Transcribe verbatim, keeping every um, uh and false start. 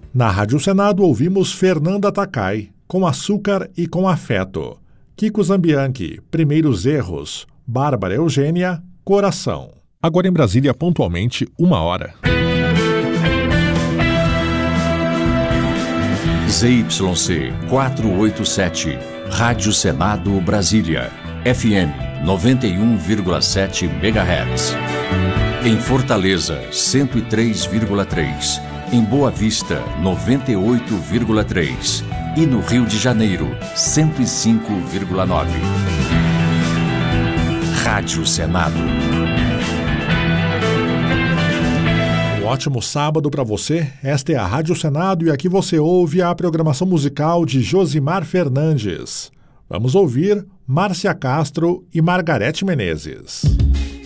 Na Rádio Senado ouvimos Fernanda Takai, Com Açúcar e Com Afeto. Kiko Zambianchi, Primeiros Erros. Bárbara Eugênia, Coração. Agora em Brasília, pontualmente, uma hora. Z Y C quatrocentos e oitenta e sete, Rádio Senado Brasília, F M noventa e um vírgula sete megahertz. Em Fortaleza, cento e três vírgula três. Em Boa Vista, noventa e oito vírgula três. E no Rio de Janeiro, cento e cinco vírgula nove. Rádio Senado. Um ótimo sábado para você. Esta é a Rádio Senado e aqui você ouve a programação musical de Josimar Fernandes. Vamos ouvir Márcia Castro e Margarete Menezes.